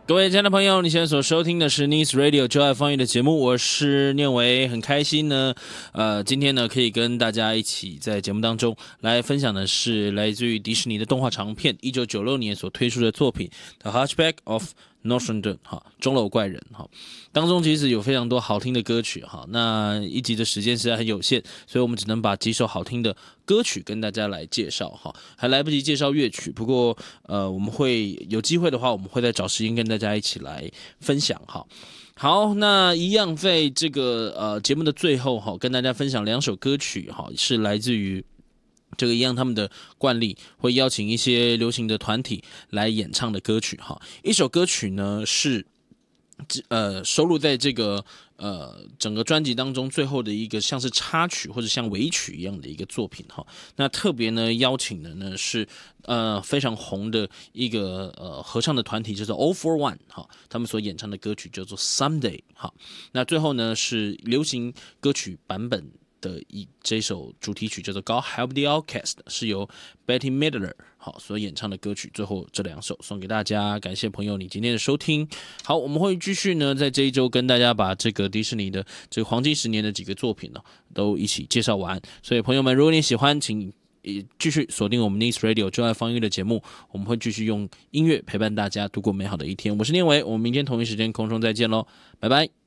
各位亲爱的朋友，你现在所收听的是 Nice Radio 就爱放映的节目，我是念维，很开心呢。今天呢可以跟大家一起在节目当中来分享的是来自于迪士尼的动画长片，1996年所推出的作品《The Hunchback of Notre Dame》钟楼怪人当中其实有非常多好听的歌曲那一集的时间实在很有限，所以我们只能把几首好听的歌曲跟大家来介绍还来不及介绍乐曲，不过我们会有机会的话，我们会再找时间跟大家一起来分享好，那一样在这个节目的最后跟大家分享2首歌曲是来自于这个一样他们的惯例会邀请一些流行的团体来演唱的歌曲一首歌曲呢是收录在这个整个专辑当中最后的一个像是插曲或者像尾曲一样的一个作品那特别呢邀请的呢是非常红的一个合唱的团体叫做 All for One 他们所演唱的歌曲叫做 Someday 那最后呢是流行歌曲版本的这首主题曲叫做 God Help the Outcast， 是由 Betty Midler 所演唱的歌曲，最后这2首送给大家，感谢朋友你今天的收听。好，我们会继续呢在这一周跟大家把这个迪士尼的这个黄金10年的几个作品都一起介绍完，所以朋友们如果你喜欢，请继续锁定我们 Nice Radio 就爱放音乐的节目，我们会继续用音乐陪伴大家度过美好的一天。我是念维，我们明天同一时间空中再见咯，拜拜。